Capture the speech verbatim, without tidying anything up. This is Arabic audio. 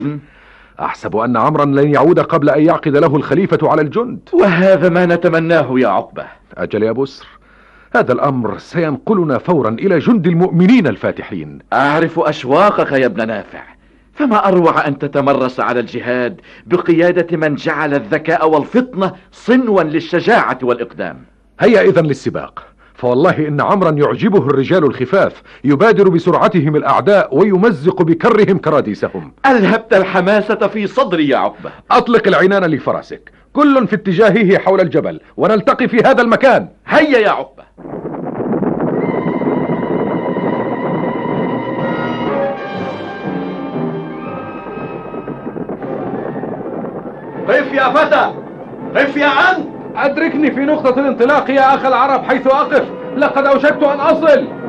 أحسب أن عمرا لن يعود قبل أن يعقد له الخليفة على الجند، وهذا ما نتمناه يا عقبة. أجل يا بسر، هذا الأمر سينقلنا فورا إلى جند المؤمنين الفاتحين. أعرف أشواقك يا ابن نافع، فما أروع أن تتمرس على الجهاد بقيادة من جعل الذكاء والفطنة صنوا للشجاعة والإقدام. هيا إذن للسباق، فوالله إن عمرا يعجبه الرجال الخفاف، يبادر بسرعتهم الأعداء ويمزق بكرهم كراديسهم. ألهبت الحماسة في صدري يا عقبة. أطلق العنان لفرسك، كل في اتجاهه حول الجبل، ونلتقي في هذا المكان. هيا يا عقبة. قف يا فتى، قف يا عم. أدركني في نقطة الانطلاق يا أخ العرب حيث أقف، لقد أوشكت أن أصل.